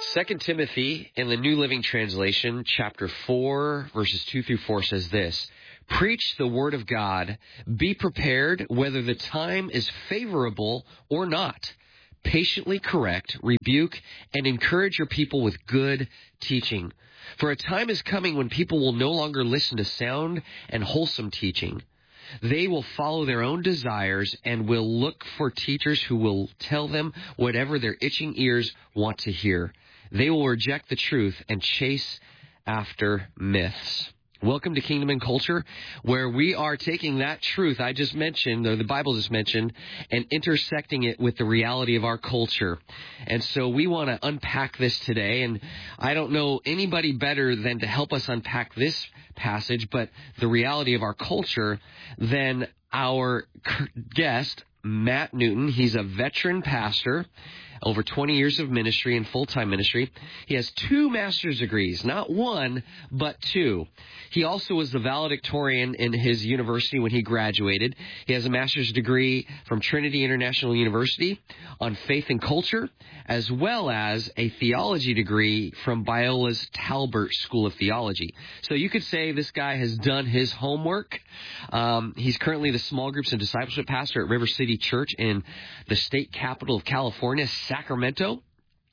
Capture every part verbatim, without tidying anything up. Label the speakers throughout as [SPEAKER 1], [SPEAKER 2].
[SPEAKER 1] Second Timothy in the New Living Translation, chapter four, verses two through four says this: Preach the word of God. Be prepared whether the time is favorable or not. Patiently correct, rebuke, and encourage your people with good teaching. For a time is coming when people will no longer listen to sound and wholesome teaching. They will follow their own desires and will look for teachers who will tell them whatever their itching ears want to hear. They will reject the truth and chase after myths. Welcome to Kingdom and Culture, where we are taking that truth I just mentioned, or the Bible just mentioned, and intersecting it with the reality of our culture. And so we want to unpack this today, and I don't know anybody better than to help us unpack this passage, but the reality of our culture, than our guest, Matt Newton. He's a veteran pastor, over twenty years of ministry and full-time ministry. He has two master's degrees, not one, but two. He also was the valedictorian in his university when he graduated. He has a master's degree from Trinity International University on faith and culture, as well as a theology degree from Biola's Talbert School of Theology. So you could say this guy has done his homework. Um, he's currently the small groups and discipleship pastor at River City Church in the state capital of California, Sacramento.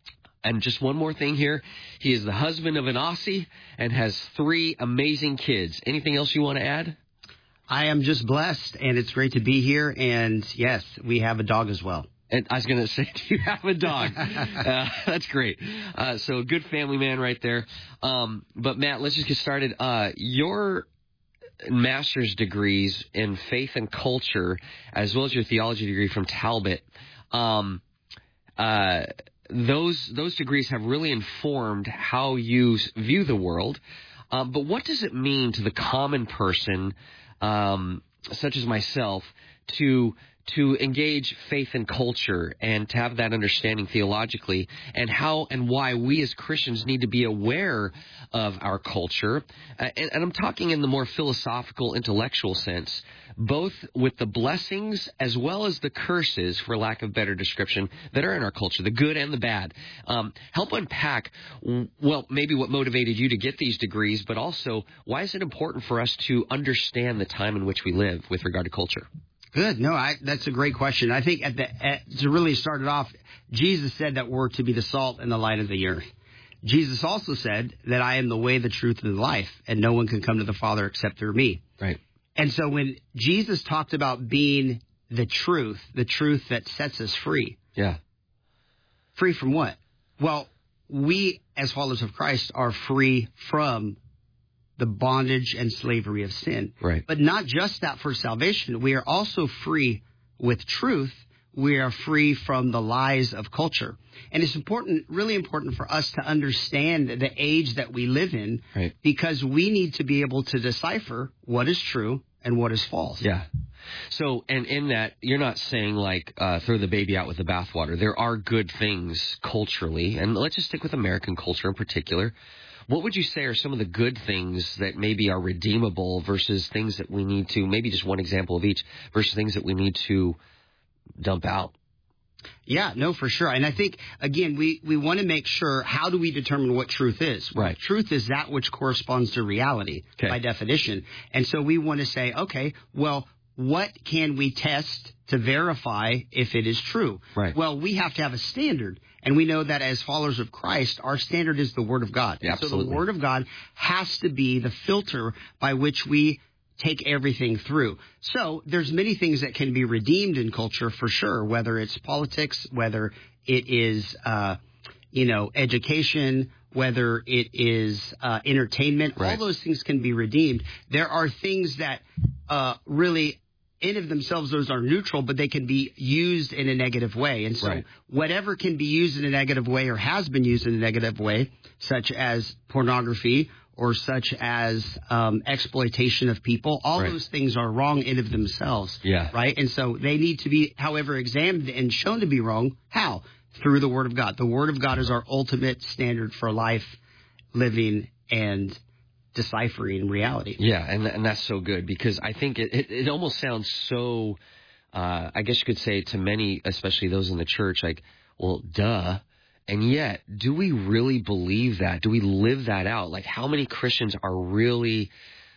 [SPEAKER 1] And just one more thing here. He is the husband of an Aussie and has three amazing kids. Anything else you want to add?
[SPEAKER 2] I am just blessed, and it's great to be here. And, yes, we have a dog as well.
[SPEAKER 1] And I was going to say, do you have a dog? uh, that's great. Uh, so a good family man right there. Um, but, Matt, let's just get started. Uh, your master's degrees in faith and culture, as well as your theology degree from Talbot, um, uh, those those degrees have really informed how you view the world. Um, but what does it mean to the common person, um, such as myself, to to engage faith and culture and to have that understanding theologically, and how and why we as Christians need to be aware of our culture? Uh, and, and I'm talking in the more philosophical, intellectual sense, both with the blessings as well as the curses, for lack of better description, that are in our culture, the good and the bad. Um, help unpack, well, maybe what motivated you to get these degrees, but also why is it important for us to understand the time in which we live with regard to culture?
[SPEAKER 2] Good. No, I, that's a great question. I think at the at, to really start it off, Jesus said that we're to be the salt and the light of the earth. Jesus also said that I am the way, the truth, and the life, and no one can come to the Father except through me.
[SPEAKER 1] Right.
[SPEAKER 2] And so when Jesus talked about being the truth, the truth that sets us free.
[SPEAKER 1] Yeah.
[SPEAKER 2] Free from what? Well, we as followers of Christ are free from the bondage and slavery of sin.
[SPEAKER 1] Right.
[SPEAKER 2] But not just that for salvation. We are also free with truth. We are free from the lies of culture. And it's important, really important for us to understand the age that we live in,
[SPEAKER 1] right,
[SPEAKER 2] because we need to be able to decipher what is true and what is false.
[SPEAKER 1] Yeah. So, and in that, you're not saying like uh, throw the baby out with the bathwater. There are good things culturally, and let's just stick with American culture in particular. What would you say are some of the good things that maybe are redeemable versus things that we need to, maybe just one example of each, versus things that we need to dump out?
[SPEAKER 2] Yeah, no, for sure. And I think, again, we, we want to make sure, how do we determine what truth is? Well,
[SPEAKER 1] right.
[SPEAKER 2] Truth is that which corresponds to reality,
[SPEAKER 1] okay,
[SPEAKER 2] by definition. And so we want to say, okay, well, what can we test to verify if it is true?
[SPEAKER 1] Right.
[SPEAKER 2] Well, we have to have a standard. And we know that as followers of Christ, our standard is the Word of God.
[SPEAKER 1] Yeah, absolutely.
[SPEAKER 2] So the Word of God has to be the filter by which we take everything through. So there's many things that can be redeemed in culture for sure, whether it's politics, whether it is, uh, you know, education, whether it is uh, entertainment.
[SPEAKER 1] Right.
[SPEAKER 2] All those things can be redeemed. There are things that uh, really, in of themselves, those are neutral, but they can be used in a negative way. And so
[SPEAKER 1] right,
[SPEAKER 2] whatever can be used in a negative way or has been used in a negative way, such as pornography or such as um, exploitation of people, all
[SPEAKER 1] right,
[SPEAKER 2] those things are wrong in of themselves.
[SPEAKER 1] Yeah.
[SPEAKER 2] Right? And so they need to be, however, examined and shown to be wrong. How? Through the Word of God. The Word of God is our ultimate standard for life, living, and deciphering reality.
[SPEAKER 1] Yeah, and and that's so good, because I think it, it, it almost sounds so, uh, I guess you could say to many, especially those in the church, like, well, duh. And yet, do we really believe that? Do we live that out? Like, how many Christians are really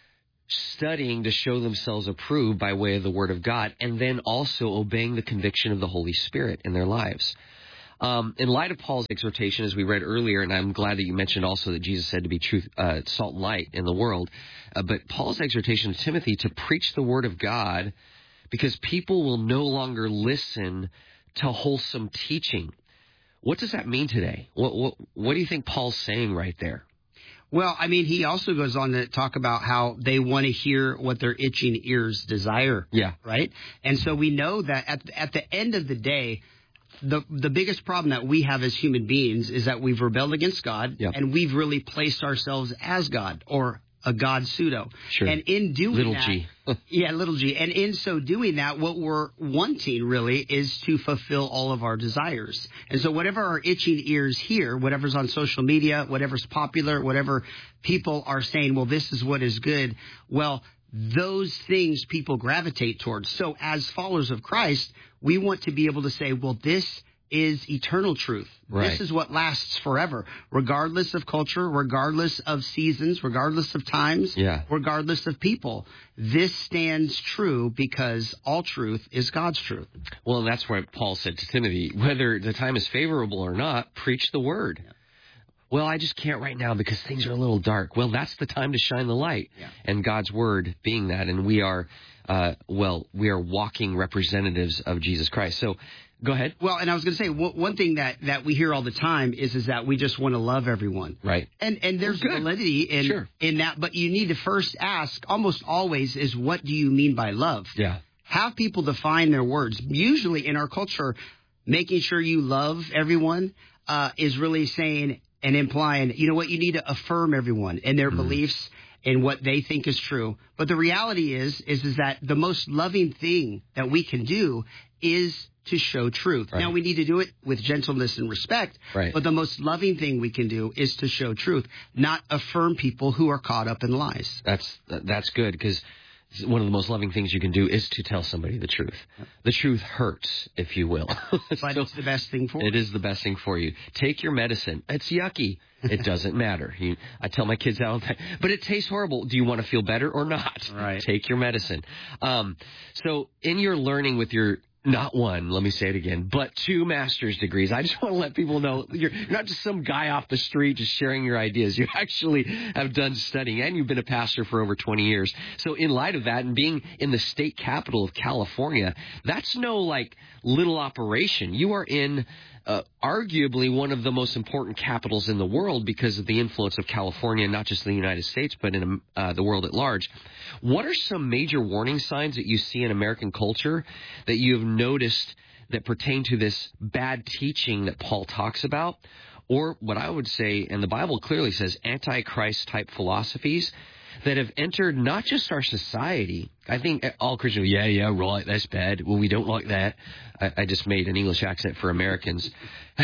[SPEAKER 1] studying to show themselves approved by way of the Word of God, and then also obeying the conviction of the Holy Spirit in their lives? Um, in light of Paul's exhortation, as we read earlier, and I'm glad that you mentioned also that Jesus said to be truth, uh, salt and light in the world, uh, but Paul's exhortation to Timothy to preach the Word of God, because people will no longer listen to wholesome teaching. What does that mean today? What, what, what do you think Paul's saying right there?
[SPEAKER 2] Well, I mean, he also goes on to talk about how they want to hear what their itching ears desire.
[SPEAKER 1] Yeah.
[SPEAKER 2] Right? And so we know that at, at the end of the day, the the biggest problem that we have as human beings is that we've rebelled against God,
[SPEAKER 1] yep.
[SPEAKER 2] and we've really placed ourselves as God, or a God pseudo.
[SPEAKER 1] Sure.
[SPEAKER 2] And in doing
[SPEAKER 1] little
[SPEAKER 2] that,
[SPEAKER 1] g.
[SPEAKER 2] yeah, little g. And in so doing that, what we're wanting really is to fulfill all of our desires. And so whatever our itching ears hear, whatever's on social media, whatever's popular, whatever people are saying, well, this is what is good. Well, those things people gravitate towards. So as followers of Christ, we want to be able to say, well, this is eternal truth.
[SPEAKER 1] Right.
[SPEAKER 2] This is what lasts forever, regardless of culture, regardless of seasons, regardless of times,
[SPEAKER 1] yeah.
[SPEAKER 2] regardless of people. This stands true because all truth is God's truth.
[SPEAKER 1] Well, and that's what Paul said to Timothy. Whether the time is favorable or not, preach the word. Yeah. Well, I just can't right now because things are a little dark. Well, that's the time to shine the light.
[SPEAKER 2] Yeah.
[SPEAKER 1] And God's word being that. And we are, uh, well, we are walking representatives of Jesus Christ. So go ahead.
[SPEAKER 2] Well, and I was going to say, one thing that, that we hear all the time is is that we just want to love everyone.
[SPEAKER 1] Right.
[SPEAKER 2] And and there's validity in,
[SPEAKER 1] sure.
[SPEAKER 2] in that. But you need to first ask, almost always, is what do you mean by love?
[SPEAKER 1] Yeah.
[SPEAKER 2] Have people define their words. Usually in our culture, making sure you love everyone uh, is really saying and implying, you know what, you need to affirm everyone and their mm. beliefs and what they think is true. But the reality is, is, is that the most loving thing that we can do is to show truth.
[SPEAKER 1] Right.
[SPEAKER 2] Now, we need to do it with gentleness and respect,
[SPEAKER 1] right.
[SPEAKER 2] but the most loving thing we can do is to show truth, not affirm people who are caught up in lies.
[SPEAKER 1] That's that's good, because one of the most loving things you can do is to tell somebody the truth. Yep. The truth hurts, if you will.
[SPEAKER 2] But so it's the best thing for you.
[SPEAKER 1] It is the best thing for you. Take your medicine. It's yucky. It doesn't matter. You, I tell my kids all the time, but it tastes horrible. Do you want to feel better or not?
[SPEAKER 2] Right.
[SPEAKER 1] Take your medicine. Um, so in your learning with your not one, let me say it again, but two master's degrees. I just want to let people know you're not just some guy off the street just sharing your ideas. You actually have done studying, and you've been a pastor for over twenty years. So in light of that, and being in the state capital of California, that's no like little operation. You are in uh, arguably one of the most important capitals in the world because of the influence of California, not just in the United States, but in uh, the world at large. What are some major warning signs that you see in American culture that you have noticed that pertain to this bad teaching that Paul talks about? Or what I would say, and the Bible clearly says, Antichrist-type philosophies that have entered not just our society. I think all Christians, yeah, yeah, right, that's bad. Well, we don't like that. I, I just made an English accent for Americans.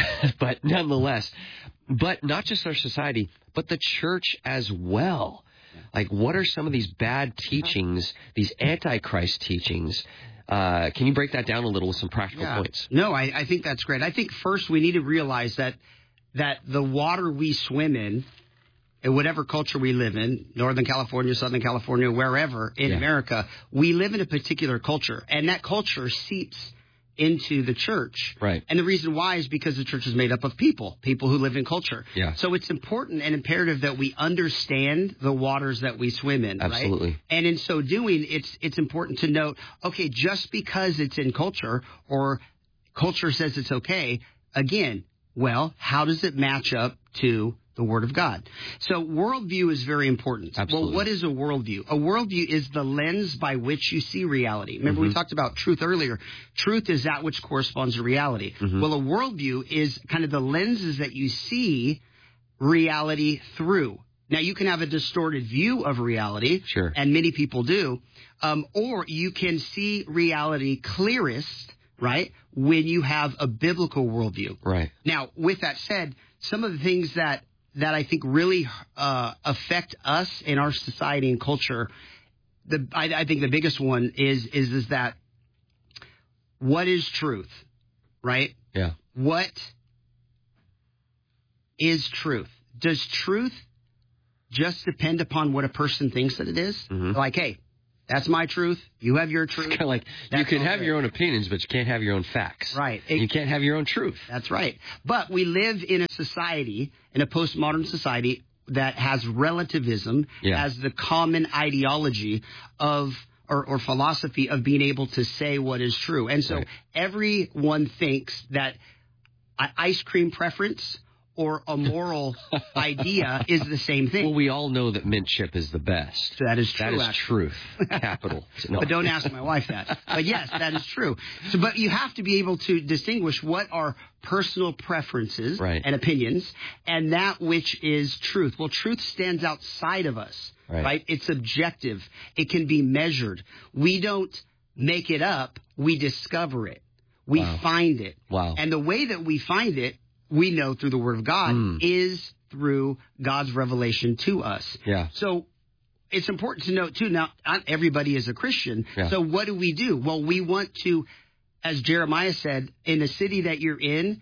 [SPEAKER 1] But nonetheless, but not just our society, but the church as well. Like, what are some of these bad teachings, these Antichrist teachings? Uh, can you break that down a little with some practical
[SPEAKER 2] yeah.
[SPEAKER 1] points?
[SPEAKER 2] No, I, I think that's great. I think first we need to realize that that the water we swim in, in whatever culture we live in, Northern California, Southern California, wherever in
[SPEAKER 1] yeah.
[SPEAKER 2] America, we live in a particular culture, and that culture seeps into the church.
[SPEAKER 1] Right.
[SPEAKER 2] And the reason why is because the church is made up of people, people who live in culture.
[SPEAKER 1] Yeah.
[SPEAKER 2] So it's important and imperative that we understand the waters that we swim in.
[SPEAKER 1] Absolutely.
[SPEAKER 2] Right? And in so doing, it's it's important to note, okay, just because it's in culture or culture says it's okay, again, well, how does it match up to the Word of God? So worldview is very important.
[SPEAKER 1] Absolutely.
[SPEAKER 2] Well, what is a worldview? A worldview is the lens by which you see reality. Remember,
[SPEAKER 1] mm-hmm.
[SPEAKER 2] we talked about truth earlier. Truth is that which corresponds to reality.
[SPEAKER 1] Mm-hmm.
[SPEAKER 2] Well, a worldview is kind of the lenses that you see reality through. Now, you can have a distorted view of reality,
[SPEAKER 1] sure.
[SPEAKER 2] and many people do, um, or you can see reality clearest, right, when you have a biblical worldview.
[SPEAKER 1] Right.
[SPEAKER 2] Now, with that said, some of the things that that I think really uh, affect us in our society and culture, the I, I think the biggest one is is is that what is truth, right?
[SPEAKER 1] Yeah.
[SPEAKER 2] What is truth? Does truth just depend upon what a person thinks that it is?
[SPEAKER 1] Mm-hmm.
[SPEAKER 2] Like, hey, that's my truth. You have your truth.
[SPEAKER 1] It's kind of like you can have your own opinions, but you can't have your own facts.
[SPEAKER 2] Right. It,
[SPEAKER 1] you can't have your own truth.
[SPEAKER 2] That's right. But we live in a society, in a postmodern society, that has relativism
[SPEAKER 1] yeah.
[SPEAKER 2] as the common ideology of or, or philosophy of being able to say what is true. And so
[SPEAKER 1] right.
[SPEAKER 2] everyone thinks that ice cream preference or a moral idea is the same thing.
[SPEAKER 1] Well, we all know that mint chip is the best.
[SPEAKER 2] So that is true.
[SPEAKER 1] That is
[SPEAKER 2] actually.
[SPEAKER 1] truth. Capital. No.
[SPEAKER 2] But don't ask my wife that. But yes, that is true. So, but you have to be able to distinguish what are personal preferences
[SPEAKER 1] right.
[SPEAKER 2] and opinions and that which is truth. Well, truth stands outside of us,
[SPEAKER 1] right?
[SPEAKER 2] right? It's objective. It can be measured. We don't make it up. We discover it. We
[SPEAKER 1] wow.
[SPEAKER 2] find it.
[SPEAKER 1] Wow.
[SPEAKER 2] And the way that we find it, we know through the Word of God,
[SPEAKER 1] mm.
[SPEAKER 2] is through God's revelation to us.
[SPEAKER 1] Yeah.
[SPEAKER 2] So it's important to note, too, now, not everybody is a Christian.
[SPEAKER 1] Yeah.
[SPEAKER 2] So what do we do? Well, we want to, as Jeremiah said, in the city that you're in,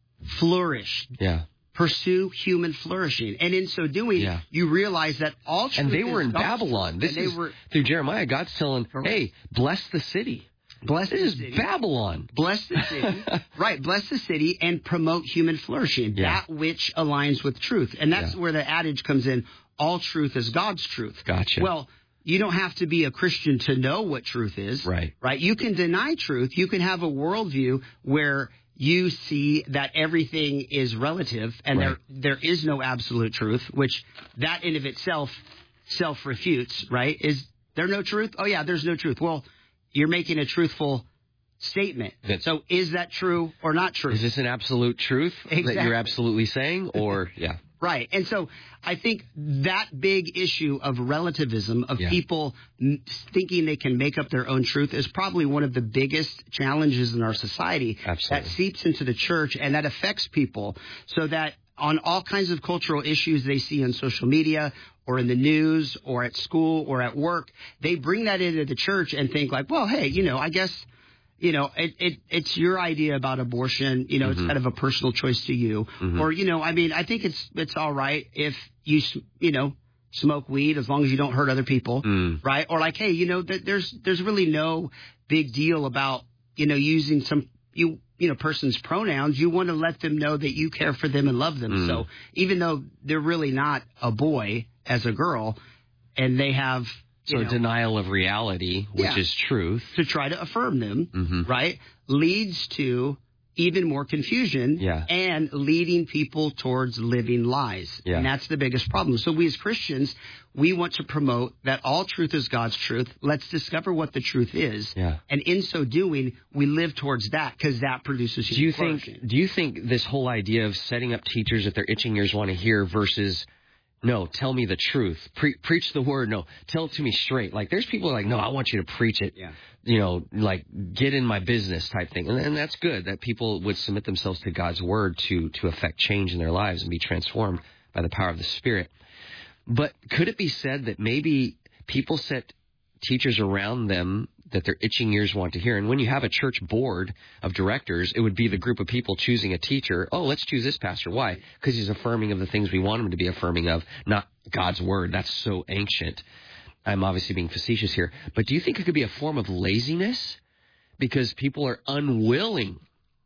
[SPEAKER 2] flourish.
[SPEAKER 1] Yeah.
[SPEAKER 2] Pursue human flourishing. And in so doing,
[SPEAKER 1] yeah.
[SPEAKER 2] you realize that all truth
[SPEAKER 1] And they were
[SPEAKER 2] is
[SPEAKER 1] in
[SPEAKER 2] God's
[SPEAKER 1] Babylon. This
[SPEAKER 2] and
[SPEAKER 1] is,
[SPEAKER 2] they were,
[SPEAKER 1] through Jeremiah, God's telling, hey, bless the city.
[SPEAKER 2] Bless
[SPEAKER 1] this
[SPEAKER 2] the
[SPEAKER 1] is
[SPEAKER 2] city.
[SPEAKER 1] Babylon.
[SPEAKER 2] Bless the city. Right. Bless the city and promote human flourishing.
[SPEAKER 1] Yeah.
[SPEAKER 2] That which aligns with truth. And that's
[SPEAKER 1] yeah.
[SPEAKER 2] where the adage comes in. All truth is God's truth.
[SPEAKER 1] Gotcha.
[SPEAKER 2] Well, you don't have to be a Christian to know what truth is.
[SPEAKER 1] Right.
[SPEAKER 2] Right. You can deny truth. You can have a worldview where you see that everything is relative and
[SPEAKER 1] right.
[SPEAKER 2] there there is no absolute truth, which that in of itself self-refutes, right? Is there no truth? Oh, yeah, there's no truth. Well, you're making a truthful statement.
[SPEAKER 1] That,
[SPEAKER 2] so is that true or not true?
[SPEAKER 1] Is this an absolute truth
[SPEAKER 2] exactly.
[SPEAKER 1] that you're absolutely saying? Or, yeah.
[SPEAKER 2] Right. And so I think that big issue of relativism, of
[SPEAKER 1] yeah.
[SPEAKER 2] people m- thinking they can make up their own truth, is probably one of the biggest challenges in our society.
[SPEAKER 1] Absolutely.
[SPEAKER 2] That seeps into the church and that affects people so that on all kinds of cultural issues they see on social media or in the news or at school or at work, they bring that into the church and think like, well, hey, you know, I guess, you know, it, it it's your idea about abortion. You know, mm-hmm. it's kind of a personal choice to you. Mm-hmm. Or, you know, I mean, I think it's it's all right if you, you know, smoke weed as long as you don't hurt other people.
[SPEAKER 1] Mm.
[SPEAKER 2] Right. Or like, hey, you know, th- there's there's really no big deal about, you know, using some you. you know, person's pronouns. You want to let them know that you care for them and love them.
[SPEAKER 1] Mm.
[SPEAKER 2] So even though they're really not a boy as a girl and they have, you
[SPEAKER 1] so
[SPEAKER 2] know,
[SPEAKER 1] denial of reality, which
[SPEAKER 2] yeah,
[SPEAKER 1] is truth,
[SPEAKER 2] to try to affirm them,
[SPEAKER 1] mm-hmm.
[SPEAKER 2] right, leads to even more confusion
[SPEAKER 1] yeah.
[SPEAKER 2] and leading people towards living lies.
[SPEAKER 1] Yeah.
[SPEAKER 2] And that's the biggest problem. So we as Christians, we want to promote that all truth is God's truth. Let's discover what the truth is.
[SPEAKER 1] Yeah.
[SPEAKER 2] And in so doing, we live towards that because that produces
[SPEAKER 1] do you
[SPEAKER 2] human
[SPEAKER 1] think? Do you think this whole idea of setting up teachers that their itching ears want to hear versus no, tell me the truth. Pre- preach the word. No, tell it to me straight. Like, there's people like, no, I want you to preach it.
[SPEAKER 2] Yeah.
[SPEAKER 1] You know, like, get in my business type thing. And, and that's good that people would submit themselves to God's word to, to affect change in their lives and be transformed by the power of the Spirit. But could it be said that maybe people set teachers around them that their itching ears want to hear? And when you have a church board of directors, it would be the group of people choosing a teacher. Oh, let's choose this pastor. Why? Because he's affirming of the things we want him to be affirming of, not God's word. That's so ancient. I'm obviously being facetious here. But do you think it could be a form of laziness? Because people are unwilling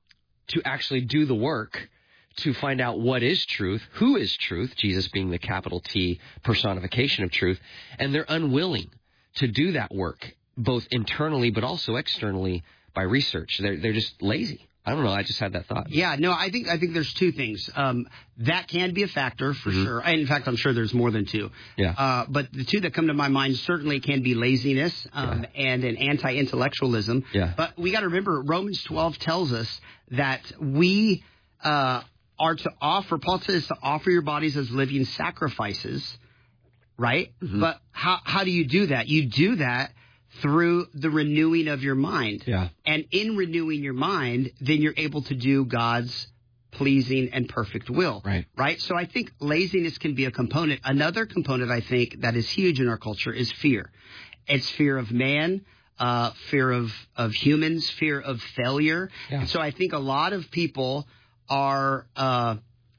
[SPEAKER 1] to actually do the work to find out what is truth, who is truth, Jesus being the capital T personification of truth, and they're unwilling to do that work, both internally but also externally by research. They're they're just lazy. I don't know. I just had that thought.
[SPEAKER 2] Yeah, no, I think I think there's two things. Um, that can be a factor for mm-hmm. sure. And in fact, I'm sure there's more than two.
[SPEAKER 1] Yeah.
[SPEAKER 2] Uh, but the two that come to my mind certainly can be laziness um, yeah. and an anti-intellectualism.
[SPEAKER 1] Yeah.
[SPEAKER 2] But we got to remember, Romans twelve tells us that we uh, are to offer, Paul says to offer your bodies as living sacrifices, right? Mm-hmm. But how how do you do that? You do that through the renewing of your mind.
[SPEAKER 1] Yeah.
[SPEAKER 2] And in renewing your mind, then you're able to do God's pleasing and perfect will.
[SPEAKER 1] Right.
[SPEAKER 2] Right? So I think laziness can be a component. Another component I think that is huge in our culture is fear. It's fear of man, uh, fear of, of humans, fear of failure.
[SPEAKER 1] Yeah.
[SPEAKER 2] And so I think a lot of people are uh,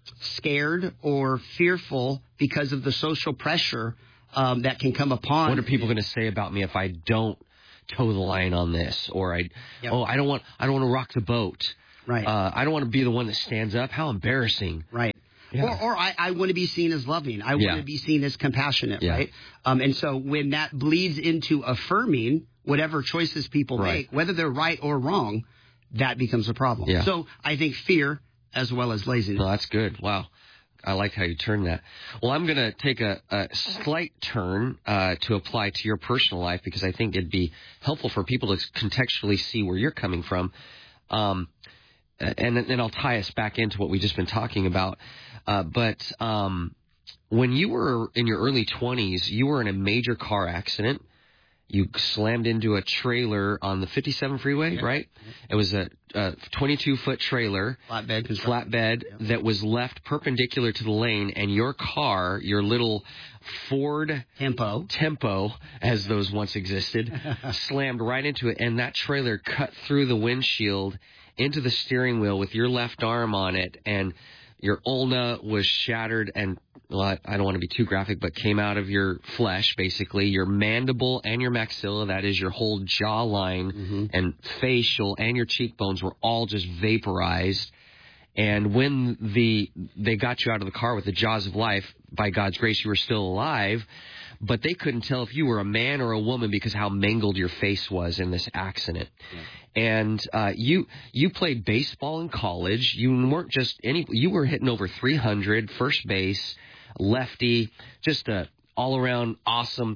[SPEAKER 2] scared or fearful because of the social pressure um, that can come upon.
[SPEAKER 1] What are people going to say about me if I don't toe the line on this? Or I, yep. oh, I don't want, I don't want to rock the boat.
[SPEAKER 2] Right.
[SPEAKER 1] Uh, I don't want to be the one that stands up. How embarrassing.
[SPEAKER 2] Right. Yeah. Or, or I, I want to be seen as loving. I
[SPEAKER 1] yeah.
[SPEAKER 2] want to be seen as compassionate,
[SPEAKER 1] yeah.
[SPEAKER 2] right? Um, and so when that bleeds into affirming whatever choices people
[SPEAKER 1] right.
[SPEAKER 2] make, whether they're right or wrong, that becomes a problem.
[SPEAKER 1] Yeah.
[SPEAKER 2] So I think fear as well as laziness.
[SPEAKER 1] No, that's good. Wow. I like how you turn that. Well, I'm going to take a, a slight turn uh, to apply to your personal life because I think it'd be helpful for people to contextually see where you're coming from. Um, and then I'll tie us back into what we've just been talking about. Uh, but um, when you were in your early twenties, you were in a major car accident. You slammed into a trailer on the fifty-seven freeway, yeah. right? It was a twenty-two foot trailer,
[SPEAKER 2] flatbed,
[SPEAKER 1] flatbed yeah. that was left perpendicular to the lane, and your car, your little Ford
[SPEAKER 2] Tempo,
[SPEAKER 1] Tempo, as those once existed, slammed right into it, and that trailer cut through the windshield into the steering wheel with your left arm on it, and your ulna was shattered and, well, I don't want to be too graphic, but came out of your flesh, basically. Your mandible and your maxilla, that is your whole jawline
[SPEAKER 2] mm-hmm.
[SPEAKER 1] and facial and your cheekbones were all just vaporized. And when the they got you out of the car with the jaws of life, by God's grace, you were still alive. But they couldn't tell if you were a man or a woman because how mangled your face was in this accident.
[SPEAKER 2] Yeah.
[SPEAKER 1] And uh, you you played baseball in college. You weren't just any. You were hitting over three hundred, first base, lefty, just a all around awesome,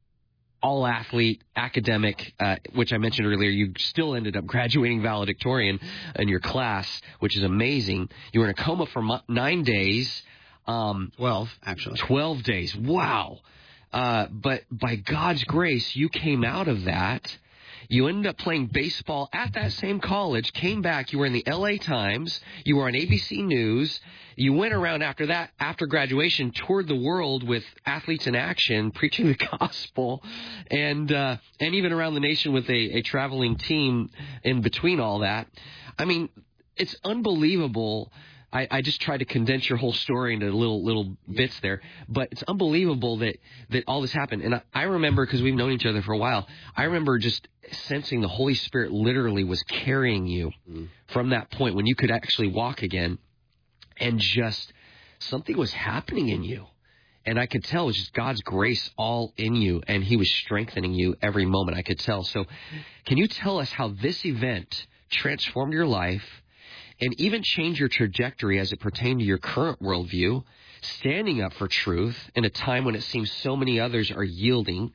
[SPEAKER 1] all athlete, academic. Uh, which I mentioned earlier. You still ended up graduating valedictorian in your class, which is amazing. You were in a coma for mo- nine days. Um,
[SPEAKER 2] Twelve, actually.
[SPEAKER 1] Twelve days. Wow. Uh, but by God's grace, you came out of that. You ended up playing baseball at that same college, came back. You were in the L A Times. You were on A B C News. You went around after that, after graduation, toured the world with Athletes in Action, preaching the gospel, and uh, and even around the nation with a, a traveling team in between all that. I mean, it's unbelievable. I, I just tried to condense your whole story into little little bits there, but it's unbelievable that, that all this happened. And I, I remember, because we've known each other for a while, I remember just sensing the Holy Spirit literally was carrying you mm. from that point when you could actually walk again, and just something was happening in you. And I could tell it was just God's grace all in you, and He was strengthening you every moment. I could tell. So can you tell us how this event transformed your life and even change your trajectory as it pertained to your current worldview, standing up for truth in a time when it seems so many others are yielding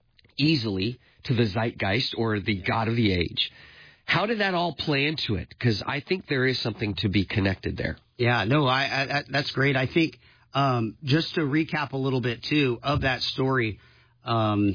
[SPEAKER 1] easily to the zeitgeist or the God of the age? How did that all play into it? Because I think there is something to be connected there.
[SPEAKER 2] Yeah, no, I, I that's great. I think um, just to recap a little bit, too, of that story, um,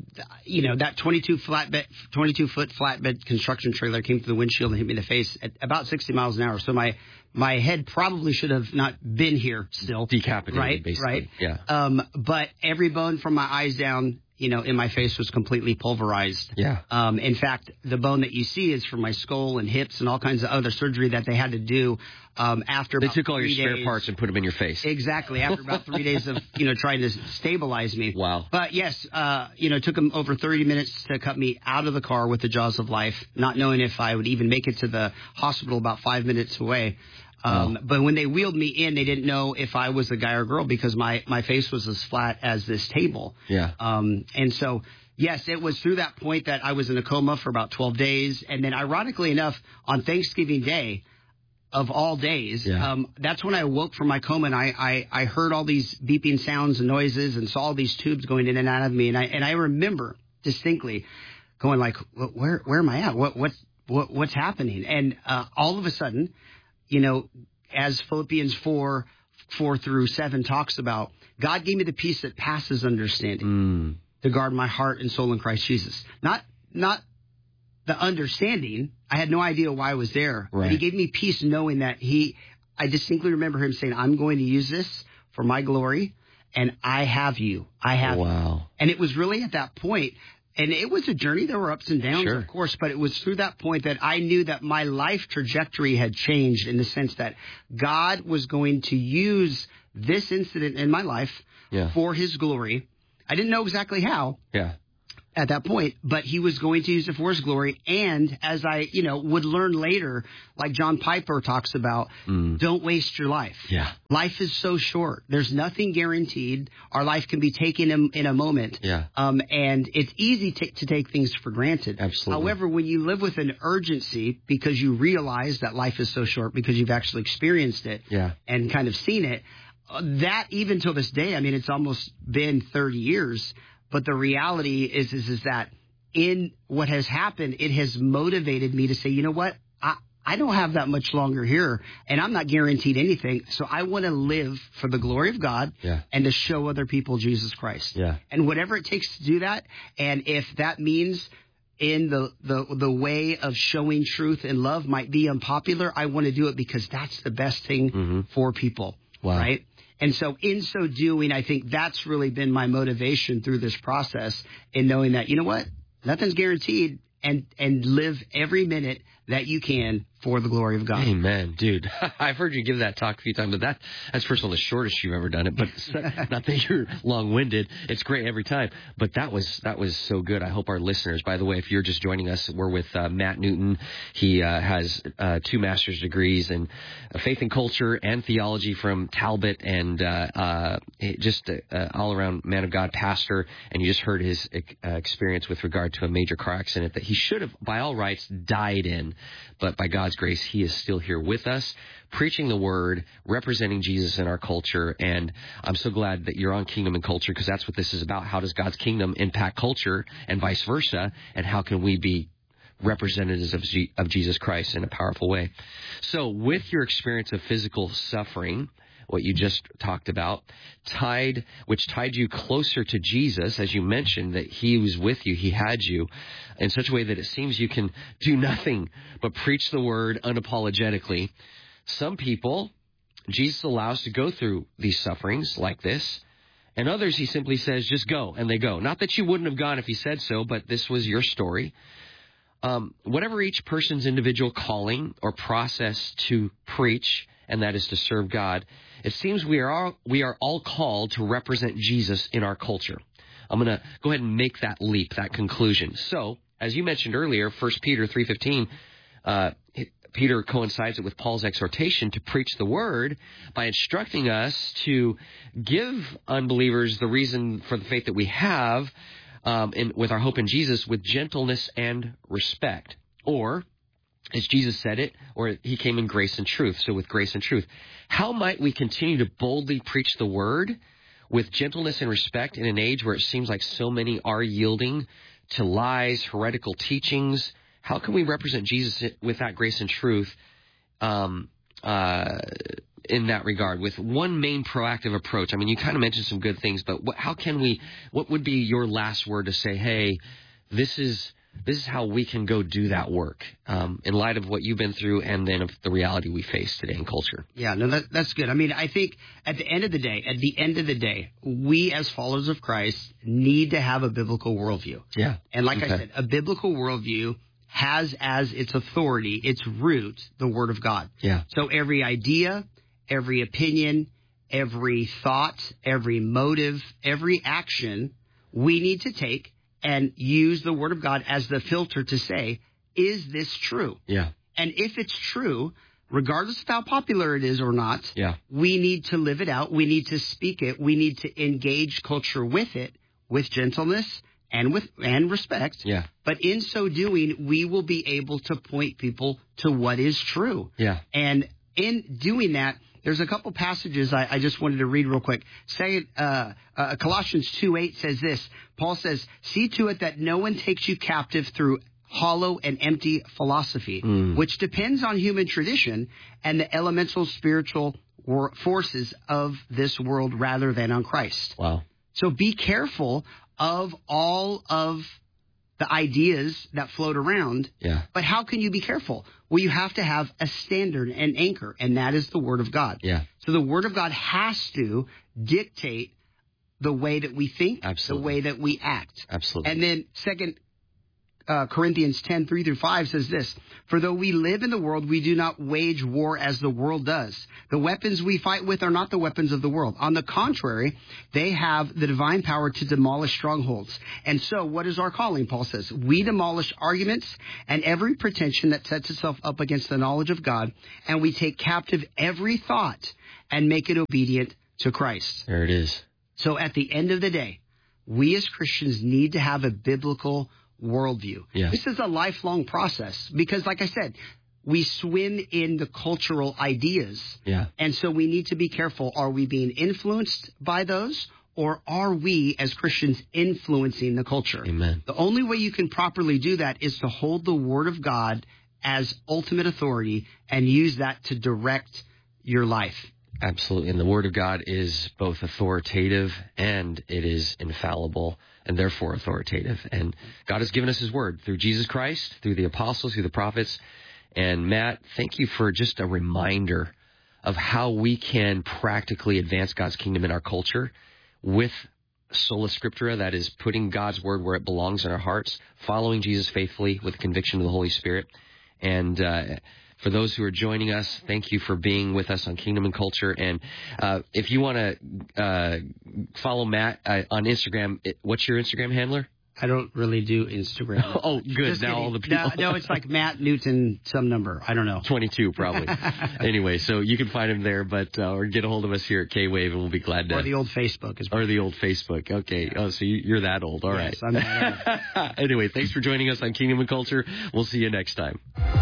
[SPEAKER 2] you know, that twenty-two flatbed, twenty-two foot flatbed construction trailer came through the windshield and hit me in the face at about sixty miles an hour. So my, my head probably should have not been here still.
[SPEAKER 1] Decapitated,
[SPEAKER 2] right,
[SPEAKER 1] basically.
[SPEAKER 2] Right.
[SPEAKER 1] Yeah.
[SPEAKER 2] Um, but every bone from my eyes down, you know, in my face was completely pulverized.
[SPEAKER 1] Yeah.
[SPEAKER 2] Um, in fact, the bone that you see is from my skull and hips and all kinds of other surgery that they had to do um, after
[SPEAKER 1] They
[SPEAKER 2] about
[SPEAKER 1] took all your spare
[SPEAKER 2] days.
[SPEAKER 1] parts and put them in your face.
[SPEAKER 2] Exactly. After about three days of, you know, trying to stabilize me.
[SPEAKER 1] Wow.
[SPEAKER 2] But yes, uh, you know, it took them over thirty minutes to cut me out of the car with the jaws of life, not knowing if I would even make it to the hospital about five minutes away. Um, oh. But when they wheeled me in, they didn't know if I was a guy or girl because my, my face was as flat as this table.
[SPEAKER 1] Yeah.
[SPEAKER 2] Um, and so, yes, it was through that point that I was in a coma for about twelve days. And then ironically enough, on Thanksgiving Day, of all days,
[SPEAKER 1] yeah.
[SPEAKER 2] um, that's when I awoke from my coma and I, I, I heard all these beeping sounds and noises and saw all these tubes going in and out of me. And I, and I remember distinctly going like, where, where am I at? What, what, what what's happening? And, uh, all of a sudden, you know, as Philippians four, four through seven talks about, God gave me the peace that passes understanding
[SPEAKER 1] mm.
[SPEAKER 2] to guard my heart and soul in Christ Jesus. Not, not the understanding. I had no idea why I was there.
[SPEAKER 1] Right.
[SPEAKER 2] But He gave me peace knowing that He, I distinctly remember Him saying, I'm going to use this for my glory, and I have you. I have
[SPEAKER 1] wow.
[SPEAKER 2] you. And it was really at that point, And it was a journey. There were ups and downs,
[SPEAKER 1] Sure.
[SPEAKER 2] of course, but it was through that point that I knew that my life trajectory had changed in the sense that God was going to use this incident in my life
[SPEAKER 1] Yeah.
[SPEAKER 2] for his glory. I didn't know exactly how.
[SPEAKER 1] Yeah.
[SPEAKER 2] At that point, but he was going to use it for his glory. And as I, you know, would learn later, like John Piper talks about,
[SPEAKER 1] Mm.
[SPEAKER 2] don't waste your life.
[SPEAKER 1] Yeah.
[SPEAKER 2] Life is so short. There's nothing guaranteed. Our life can be taken in, in a moment.
[SPEAKER 1] Yeah.
[SPEAKER 2] Um, and it's easy to, to take things for granted.
[SPEAKER 1] Absolutely.
[SPEAKER 2] However, when you live with an urgency because you realize that life is so short because you've actually experienced it
[SPEAKER 1] Yeah.
[SPEAKER 2] and kind of seen it, uh, that even till this day, I mean, it's almost been thirty years. But the reality is, is, is that in what has happened, it has motivated me to say, you know what, I, I don't have that much longer here, and I'm not guaranteed anything. So I want to live for the glory of God
[SPEAKER 1] Yeah.
[SPEAKER 2] and to show other people Jesus Christ.
[SPEAKER 1] Yeah.
[SPEAKER 2] And whatever it takes to do that, and if that means in the, the, the way of showing truth and love might be unpopular, I want to do it because that's the best thing
[SPEAKER 1] Mm-hmm.
[SPEAKER 2] for people.
[SPEAKER 1] Wow.
[SPEAKER 2] Right? And so in so doing, I think that's really been my motivation through this process in knowing that, you know what, nothing's guaranteed, and, and live every minute that you can for the glory of God.
[SPEAKER 1] Amen, dude. I've heard you give that talk a few times, but that that's first of all the shortest you've ever done it. But not that you're long-winded. It's great every time. But that was that was so good. I hope our listeners, by the way, if you're just joining us, we're with uh, Matt Newton. He uh, has uh, two master's degrees in faith and culture and theology from Talbot, and uh, uh, just an all-around man of God pastor. And you just heard his uh, experience with regard to a major car accident that he should have, by all rights, died in. But by God's grace, he is still here with us, preaching the word, representing Jesus in our culture. And I'm so glad that you're on Kingdom and Culture, because that's what this is about. How does God's kingdom impact culture and vice versa? And how can we be representatives of, G- of Jesus Christ in a powerful way? So with your experience of physical suffering, what you just talked about, tied, which tied you closer to Jesus, as you mentioned, that he was with you, he had you, in such a way that it seems you can do nothing but preach the word unapologetically. Some people, Jesus allows to go through these sufferings like this, and others he simply says, just go, and they go. Not that you wouldn't have gone if he said so, but this was your story. Um, whatever each person's individual calling or process to preach, and that is to serve God, it seems we are all, we are all called to represent Jesus in our culture. I'm going to go ahead and make that leap, that conclusion. So, as you mentioned earlier, First Peter three fifteen, uh, Peter coincides it with Paul's exhortation to preach the word by instructing us to give unbelievers the reason for the faith that we have, um, in, with our hope in Jesus, with gentleness and respect. Or, as Jesus said it, or he came in grace and truth, so with grace and truth. How might we continue to boldly preach the word with gentleness and respect in an age where it seems like so many are yielding to lies, heretical teachings? How can we represent Jesus with that grace and truth um, uh, in that regard, with one main proactive approach? I mean, you kind of mentioned some good things, but what, how can we, what would be your last word to say, hey, this is... This is how we can go do that work um, in light of what you've been through and then of the reality we face today in culture.
[SPEAKER 2] Yeah, no, that, that's good. I mean, I think at the end of the day, at the end of the day, we as followers of Christ need to have a biblical worldview.
[SPEAKER 1] Yeah.
[SPEAKER 2] And like
[SPEAKER 1] Okay.
[SPEAKER 2] I said, a biblical worldview has as its authority, its root, the Word of God.
[SPEAKER 1] Yeah.
[SPEAKER 2] So every idea, every opinion, every thought, every motive, every action, we need to take and use the Word of God as the filter to say, is this true?
[SPEAKER 1] Yeah.
[SPEAKER 2] And if it's true, regardless of how popular it is or not,
[SPEAKER 1] Yeah.
[SPEAKER 2] we need to live it out. We need to speak it. We need to engage culture with it, with gentleness and with and respect.
[SPEAKER 1] Yeah.
[SPEAKER 2] But in so doing, we will be able to point people to what is true.
[SPEAKER 1] Yeah.
[SPEAKER 2] And in doing that, there's a couple passages I, I just wanted to read real quick. Say, uh, uh, Colossians two eight says this. Paul says, see to it that no one takes you captive through hollow and empty philosophy,
[SPEAKER 1] Mm.
[SPEAKER 2] which depends on human tradition and the elemental spiritual wor- forces of this world rather than on Christ.
[SPEAKER 1] Wow.
[SPEAKER 2] So be careful of all of the ideas that float around.
[SPEAKER 1] Yeah.
[SPEAKER 2] But how can you be careful? Well, you have to have a standard and anchor, and that is the Word of God.
[SPEAKER 1] Yeah.
[SPEAKER 2] So the Word of God has to dictate the way that we think,
[SPEAKER 1] Absolutely.
[SPEAKER 2] the way that we act.
[SPEAKER 1] Absolutely.
[SPEAKER 2] And then second uh, Corinthians ten, three through five says this, for though we live in the world, we do not wage war as the world does. The weapons we fight with are not the weapons of the world. On the contrary, they have the divine power to demolish strongholds. And so what is our calling? Paul says, we demolish arguments and every pretension that sets itself up against the knowledge of God, and we take captive every thought and make it obedient to Christ.
[SPEAKER 1] There it is.
[SPEAKER 2] So at the end of the day, we as Christians need to have a biblical worldview.
[SPEAKER 1] Yeah.
[SPEAKER 2] This is a lifelong process because, like I said, we swim in the cultural ideas.
[SPEAKER 1] Yeah.
[SPEAKER 2] And so we need to be careful. Are we being influenced by those, or are we as Christians influencing the culture?
[SPEAKER 1] Amen.
[SPEAKER 2] The only way you can properly do that is to hold the Word of God as ultimate authority and use that to direct your life.
[SPEAKER 1] Absolutely. And the Word of God is both authoritative and it is infallible and therefore authoritative. And God has given us His Word through Jesus Christ, through the apostles, through the prophets. And Matt, thank you for just a reminder of how we can practically advance God's kingdom in our culture with sola scriptura, that is putting God's Word where it belongs in our hearts, following Jesus faithfully with conviction of the Holy Spirit. And uh for those who are joining us, thank you for being with us on Kingdom and Culture. And uh, if you want to uh, follow Matt uh, on Instagram, it, what's your Instagram handler?
[SPEAKER 2] I don't really do Instagram.
[SPEAKER 1] Oh, good.
[SPEAKER 2] Just
[SPEAKER 1] now
[SPEAKER 2] kidding.
[SPEAKER 1] all the people.
[SPEAKER 2] No, no, it's like Matt Newton, some number. I don't know.
[SPEAKER 1] twenty-two, probably. Anyway, so you can find him there, but uh, or get a hold of us here at K-Wave, and we'll be glad to.
[SPEAKER 2] Or the old Facebook. Is
[SPEAKER 1] or the old Facebook. Okay. Oh, so you, you're that old. All
[SPEAKER 2] yes,
[SPEAKER 1] right.
[SPEAKER 2] I'm that old.
[SPEAKER 1] Anyway, thanks for joining us on Kingdom and Culture. We'll see you next time.